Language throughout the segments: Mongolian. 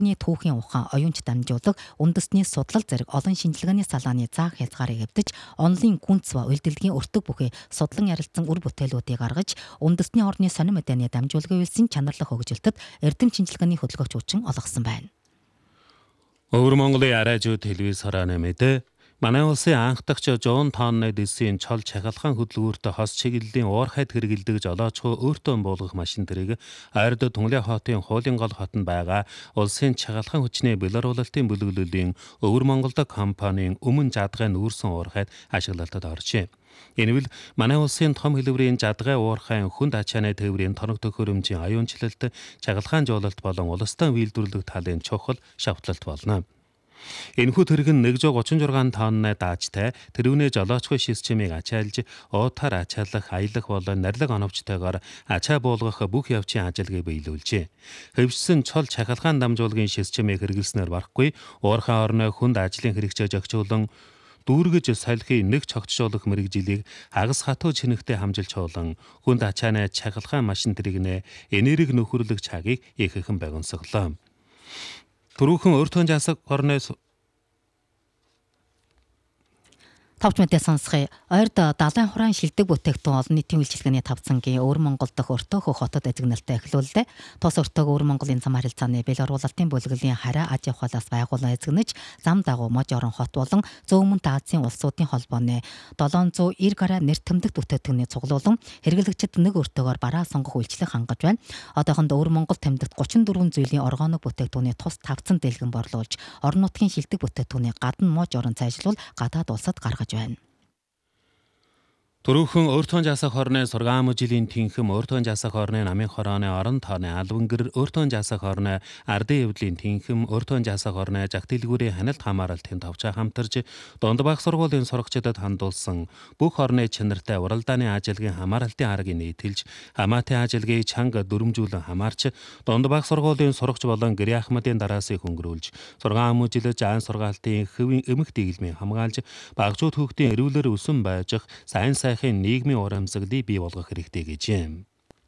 үндэсний түүхийн ухаан, оюунч дамжуулаг, үндэсний судлал зэрэг олон шинжилгээний салааны заах хязгаарыг эвдэж, онлын гүнц ба үйлдвэрлэгийн өртөг бүхий судлан ярилцсан үр бүтээлүүдийг гаргаж, үндэсний орны сонин мэдээний дамжуулгын үйлсийн чанарлах хөгжилтөд эрдэм шинжилгээний хөтөлгөөч хүчин олгосон байна. Өвөр Монголын арайжууд телевиз харааны мэдээ манай улсын анх дахь Жон тонны дэсийн чол чахалхан хөдөлгөөртөө хос чиглэлийн уурхайд хэрэгэлдэг жолоочхоо өөртөө буулгах машин тэрийг Ойрд Түнглээ хотын хуулийн гол хотод байгаа улсын чахалхан хүчний белоруулалтын бүлэглэлийн Өвөр Монголд компанийн өмнө жадгай нүүрсэн уурхайд ашиглалтад оржээ. Энэ бол манай улсын том хэлбэрийн жадгай уурхайн хүнд ачааны тээврийн тоног төхөөрөмжийн аюунчлалт, чагалгаан жуулалт болон улстан үйлдвэрлэх талын чухал шавтлалт болно. Энэхүү тэрэг нь 136 тонны даажтай тэрүүнээ жолоочхой системийг ачаалж, уутаар ачаалах, аялах болон нарилга оновчтойгоор ачаа буулгах бүх явцын ажилгийг биелүүлжээ. Хэвшсэн чол чахалгаан дамжуулгын системийг хэрэглэснээр барахгүй, уурхай орны хүнд ажлын хэрэгцээ зохицуулан дүүргэж салхи нэг цогцжуулах мэрэгжилийг хагас хатуу чинэгтэй хамжилж чуулан хүнд ачааны чахалгаан машин тэрэгнээ энерги нөхөрлөх цагийг ихэнхэн багонсоглоо. Түрүүхэн өөртөө жасаг орны Тавч мэдээ сонсхий. Ойрд далайн хураан шилдэг бүтээгдэхүүн олон нийтийн үйлчилгээний тавцангийн Өвөр Монголд дах өртөөхөө хотод эзэгнэлтэй эхлүүллээ. Тус өртөөг Өвөр Монголын зам харилцааны белоруулалтын бүлэглэлийн хараа аж ахуйлаас байгуулан эзэгнэж, зам дагуу мож орон хот болон Зүүн Өмнөд Азийн улсуудын холбооны 790 гаруй нэр тэмдэгт бүтээгдэхүүний цуглуулан хэрэглэгчид нэг өртөөгөөр бараа сонгох үйлчлэг хангаж байна. Одоохонд Өвөр Монгол тэмдэгт 34 зүйлийн оргоног бүтээгдэхүүний тус тавцан дэлгэн борлуулж, орон нутгийн шилдэг бүтээгдэхүүний гадна мож орон цайжлуул гадаад улсад гаргаж байна. Түрүүхэн өөртөө жасах орны сургаам жилийн тэнхэм, өөртөө жасах орны намын хорооны орон тооны албангэр, өөртөө жасах орны ардын эвдлийн тэнхэм, өөртөө жасах орны жагтэлгүүрийн хяналт хамааралтын товчоо хамтарж, дунд баг сургуулийн сурагчдад хандуулсан бүх орны чанартай уралдааны ажилгын хамааралтын аргыг нийтэлж, хамаатын ажилгийг чанга дүрмжүүлэн хамаарч, дунд баг сургуулийн сурагч болон гэрээ ахмадын дараасыг хөнгөрүүлж, сургаам жилж айн сургаалтын хэвийн эмх дэглэмийн хамгаалж, багжууд хүүхдийн эрүүлэр өсөн байж сайн нийгмийн урамсгалыг бий болгох хэрэгтэй гэжээ.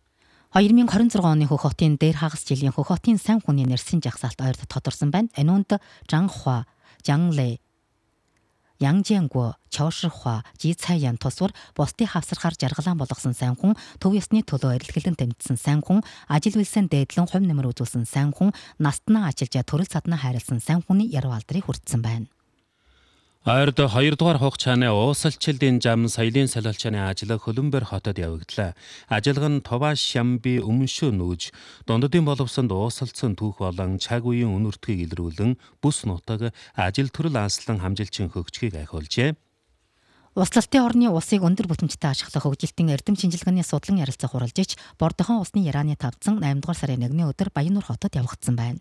2026 оны Хөх хотын дээр хагас жилийн Хөх хотын сайн хүний нэрсэн жагсаалт ойрд тодорсон байна. Энэ үнд Жанхва, Жанлэ, Янжэнгү, Чаошхва, Жицаян тусвар бусдыг хавсархаар жаргалан болгосон сайн хүн, төв ёсны төлөө эрэлхэлэн тэмцсэн сайн хүн, ажил үйлсэн дээдлэн хувь нэмэр үзүүлсэн сайн хүн, настнаа ачилж төрөл саднаа хайрлсан сайн хүний яруу алдрыг хүртсэн байна. Ойрд 2 дугаар хугацааны уусалчлалын зам соёлын солиолчны ажил Хөлбөмбөр хотод явагдлаа. Ажиллага нь Туваа Шамби өмнөшөө нүүж, дундадын боловсонд уусалцсан түүх болон цаг үеийн үнэртгийг илрүүлэн бүс нутаг ажил төрөл анслан хамжилчин хөгжихийг ахиулжээ. Услалтын орны усыг өндөр бүтэмжтэй ашиглах хөгжилтийн эрдэм шинжилгээний судлан ярилцах хуралжиж, Бордохон усны Ярааны тавцан 8 дугаар сарын 1-ний өдөр Баяннуур хотод явагдсан байна.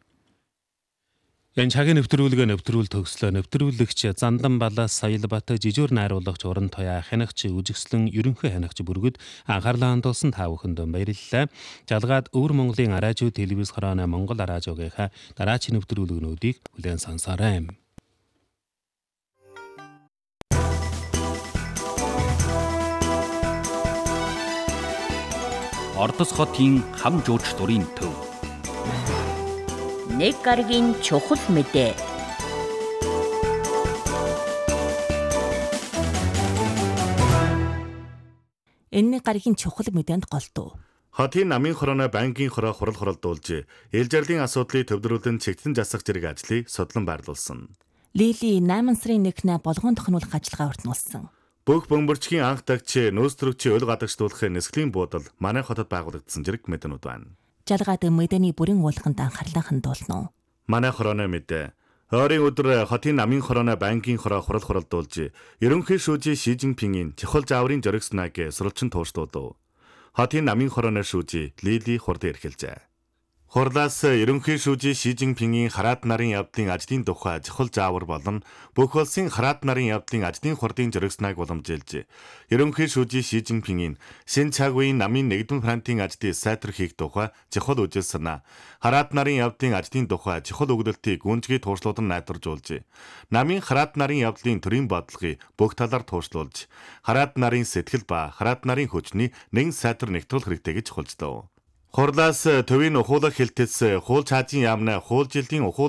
Энэ цагийн нэвтрүүлгээ нэвтрүүл төгслөө. Нэвтрүүлэгч Зандан Балаас Саялбат, жижүүр найруулагч Уран Туяа, хянагч Үжигслэн, ерөнхий хянагч Бүргэд анхаарлаа хандуулсан та бүхэнд баярлалаа. Жалгаад Өвөр Монголын арайжууд телевиз хорооны Монгол араажуугийнхаа дараачийн нэвтрүүлгнүүдийг хүлээн сонсоорой. Ордос хотын хам жууч дурын төв. Нэг гарагийн чухал мэдээ. Энэ гарагийн чухал мэдээнд голдуу. Хотын намын хорооны банкийн хороо хурал хуралдуулж, ил жарлын асуудлыг төвлөрүүлэн чигтэн засах зэрэг ажлыг судлан байрлуулсан. Лили 8 сарын 1-нд болгоон тохиолох ажиллагаа өртнүүлсэн. Бүх бөмбөрчгийн анх дагч, нөөц төрөгчийн өл гадагшлуулахын нисгэлийн буудал манай хотод байгуулагдсан зэрэг мэдэнүүд байна. Жалгаад мэдээний бүрэн уулаханд анхаарлаа хандуулна. Манай хорооны мэдээ. Ойрын өдөр хотын намын хорооны банкийн хороо хурал хуралдуулж, ерөнхий шүүжийн Ши Жинпингийн чухал зааврын зоригснаг сурвалжин тууршлуулв. Хотын намын хорооны шүүжий Лили хурдан эрхэлжээ. Хурлаас ерөнхий шүүжийн Ши Жинпингийн хараат нарын явдлын ажлын тухай чухал заавар болон бүх улсын хараат нарын явдлын ажлын хурдын зоригснаг уламжилж, ерөнхий шүүжийн Ши Жинпингийн шинэ цаг үеийн намын нэгдмэл фронтын ажлыг сайтар хийх тухай чухал үжил санаа, хараат нарын явдлын ажлын тухай чухал өгүүлэлтийг гүнзгий тууршлуулан найдваржуулж, намын хараат нарын явдлын төрийн бодлогыг бүх талаар тууршлуулж, хараат нарын сэтгэл ба хараат нарын хүчний нэгэн сайтар нэгтгүүлэх хэрэгтэй гэж хулжлав. Хурлаас төвийн ухуулах хэлтэц, хуул чаажийн яамны хуул жилийн ухуул